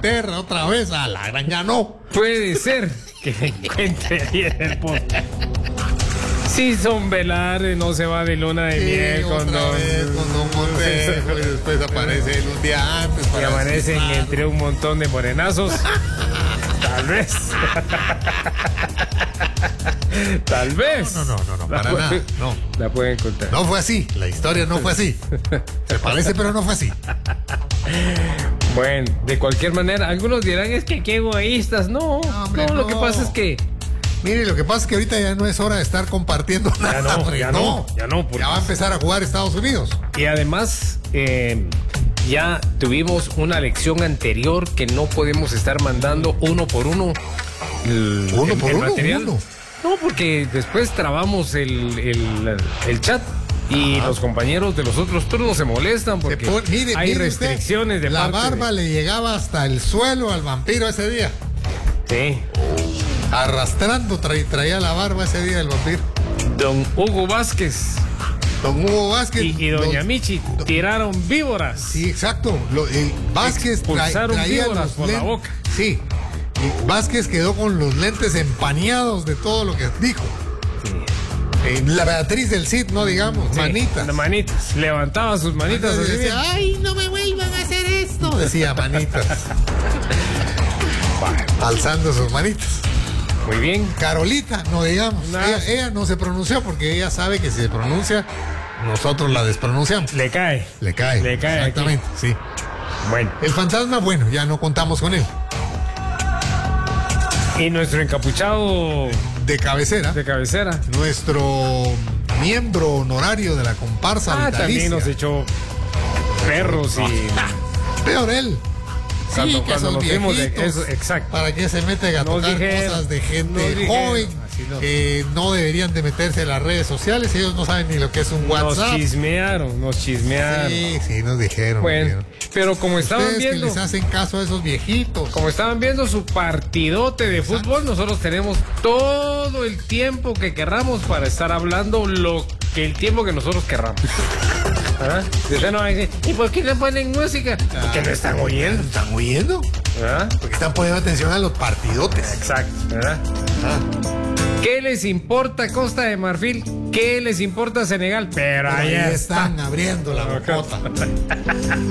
Inglaterra otra vez. A la gran ya no. Puede ser que me encuentre ahí en el post. Si son velares, no se va de luna de miel con otra Don vez con Don Montejo, y después aparece él un día antes. y amanecen entre un montón de morenazos. Tal vez. Tal vez. No, para nada. No. La pueden contar. No fue así. La historia no fue así. Se parece, pero no fue así. Bueno, de cualquier manera, algunos dirán es que qué egoístas. No, hombre, lo que no. pasa es que Mire, lo que pasa es que ahorita ya no es hora de estar compartiendo nada. Porque ya no. Porque... Ya va a empezar a jugar Estados Unidos. Y además, ya tuvimos una lección anterior que no podemos estar mandando uno por uno el material. No, porque después trabamos el chat y los compañeros de los otros turnos se molestan porque hay restricciones de la parte barba le llegaba hasta el suelo al vampiro ese día. Sí. Arrastrando traía la barba ese día el vampiro. Don Hugo Vázquez y doña Michi tiraron víboras. Sí, exacto. Vázquez expulsaron traía víboras los por la boca. Sí. Y Vázquez quedó con los lentes empañados de todo lo que dijo. Sí. La Beatriz del Cid, no digamos, sí, manitas. Levantaba sus manitas así. Decía, ay, no me vuelvan a hacer esto. Decía manitas. Alzando sus manitas. Muy bien. Carolita, no digamos. Ella no se pronunció porque ella sabe que si se pronuncia, nosotros la despronunciamos. Le cae. Exactamente, aquí. Sí. Bueno. El fantasma, bueno, ya no contamos con él. Y nuestro encapuchado de cabecera. Nuestro miembro honorario de la comparsa vitalicia. También nos echó perros y... Peor él. Cuando nos vimos de eso, exacto. ¿Para qué se mete a tocar cosas de gente joven que no deberían de meterse en las redes sociales? Ellos no saben ni lo que es un WhatsApp. Nos chismearon. Sí, nos dijeron. Bueno, pero como estaban viendo... que les hacen caso a esos viejitos. Como estaban viendo su partidote de fútbol, nosotros tenemos todo el tiempo que querramos para estar hablando el tiempo que nosotros querramos. Usted no va a decir, ¿y por qué no ponen música? Porque no están oyendo. ¿Están oyendo? Porque están poniendo atención a los partidotes. Exacto. ¿Qué les importa Costa de Marfil? ¿Qué les importa Senegal? Pero ahí están abriendo la bocota.